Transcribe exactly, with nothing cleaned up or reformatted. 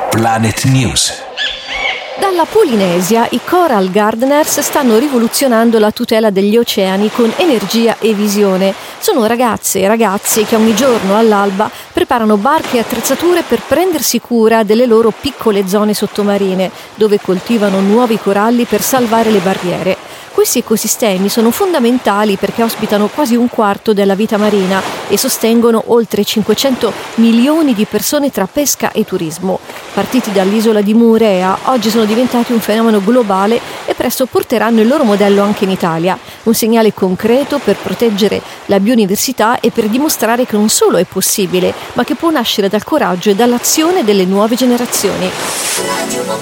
Planet News. Dalla Polinesia i Coral Gardeners stanno rivoluzionando la tutela degli oceani con energia e visione. Sono ragazze e ragazzi che ogni giorno all'alba preparano barche e attrezzature per prendersi cura delle loro piccole zone sottomarine, dove coltivano nuovi coralli per salvare le barriere. Questi ecosistemi sono fondamentali perché ospitano quasi un quarto della vita marina e sostengono oltre cinquecento milioni di persone tra pesca e turismo. Partiti dall'isola di Moorea, oggi sono diventati un fenomeno globale e presto porteranno il loro modello anche in Italia. Un segnale concreto per proteggere la biodiversità e per dimostrare che non solo è possibile, ma che può nascere dal coraggio e dall'azione delle nuove generazioni.